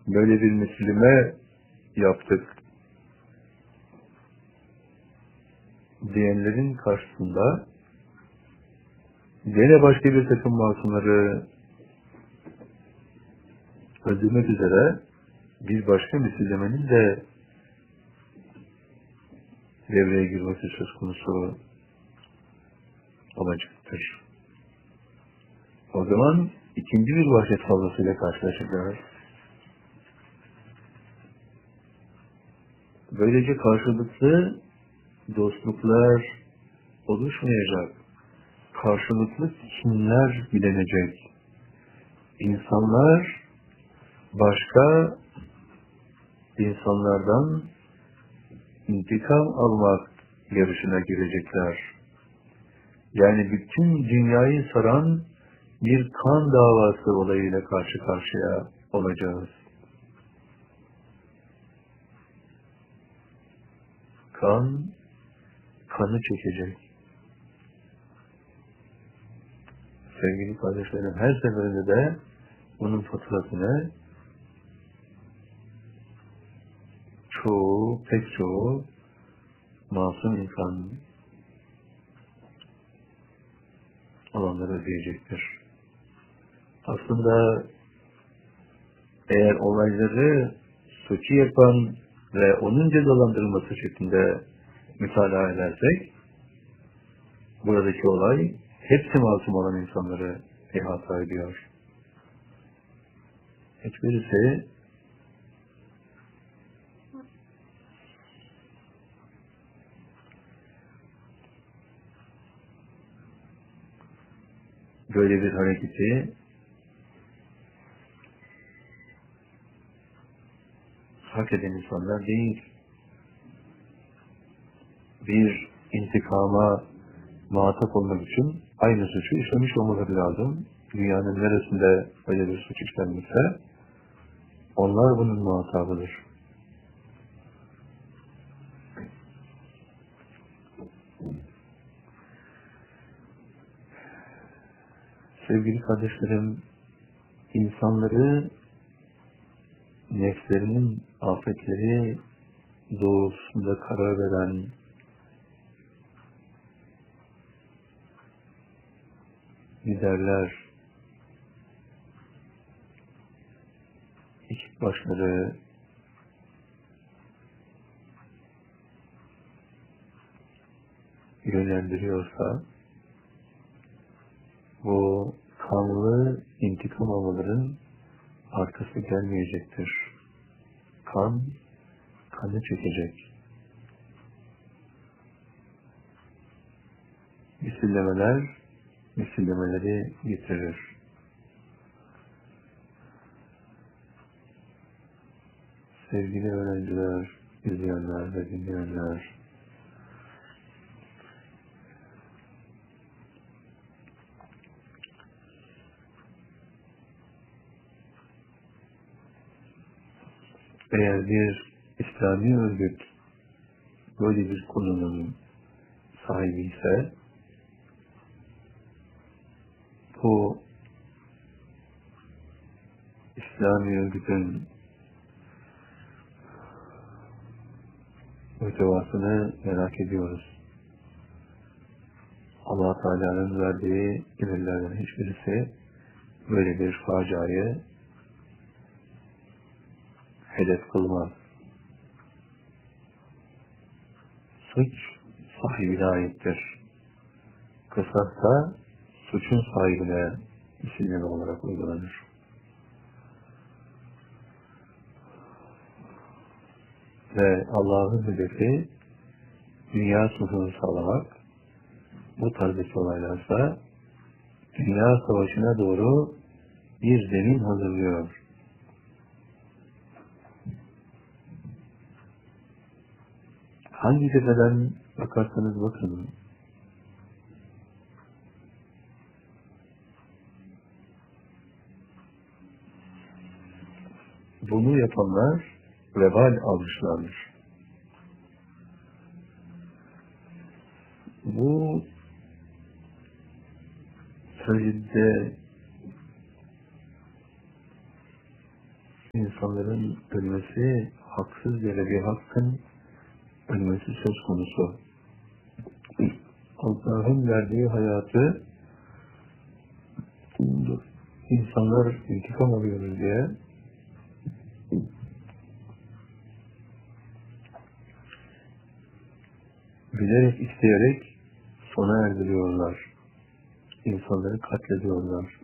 böyle bir Müslüme yaptık diyenlerin karşısında gene başka bir takım masumları öldürmek üzere bir başka Müslümanın de devreye girmesi söz konusu olacaktır. O zaman ikinci bir vahşet fazlasıyla karşılaşacağız. Böylece karşılıklı dostluklar oluşmayacak. Karşılıklı kinler bilinecek. İnsanlar başka insanlardan intikam almak yarışına girecekler. Yani bütün dünyayı saran bir kan davası olayıyla karşı karşıya olacağız. Kanı çekecek. Sevgili kardeşlerim, her seferinde de bunun faturasını pek çoğu masum insan olanları ödeyecektir. Aslında eğer olayları suçu yapan ve onun cezalandırılması şeklinde mütalaa edersek, buradaki olay hepsi masum olan insanları ihata ediyor. Hiçbirisi böyle bir hareketi hak eden insanlar değil. Bir intikama muhatap olmak için aynı suçu işlemiş olmaları lazım. Dünyanın neresinde böyle bir suç işlenmişse onlar bunun muhatabıdır. Sevgili kardeşlerim, insanları nefslerinin afetleri doğrultusunda karar veren liderler, ekip başları, yönlendiriyorsa bu kanlı intikam almaların arkası gelmeyecektir. Kanı çekecek. Misillemeleri getirir. Sevgili öğrenciler, izleyenler ve dinleyenler, eğer bir İslami örgüt böyle bir konunun sahibi ise, bu İslami örgütün muhtevasını merak ediyoruz. Allah Teala'nın verdiği emirlerden hiçbirisi böyle bir faciayı hedef kılmaz. Suç sahibine aittir. Kısas da suçun sahibine misilleme olarak uygulanır. Ve Allah'ın hedefi dünya sulhunu sağlamak. Bu tarzdaki olaylarsa dünya savaşına doğru bir zemin hazırlıyor. Hangi cepheden bakarsanız bakın, bunu yapanlar vebal almışlardır. Bu sözde insanların ölmesi, haksız yere bir hakkın ölmesi söz konusu. Allah'ın verdiği hayatı insanlar intikam alıyoruz diye bilerek, isteyerek sona erdiriyorlar. İnsanları katlediyorlar.